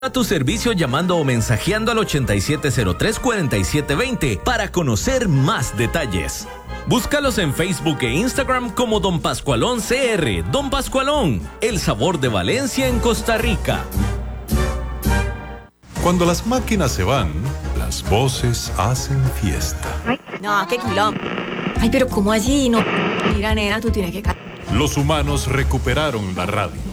A tu servicio llamando o mensajeando al 8703-4720 para conocer más detalles. Búscalos en Facebook e Instagram como Don Pascualón CR. Don Pascualón, el sabor de Valencia en Costa Rica. Cuando las máquinas se van, las voces hacen fiesta. No, qué quilombo. Ay, pero ¿cómo así? No. Mira, nena, tú tienes que... Los humanos recuperaron la radio.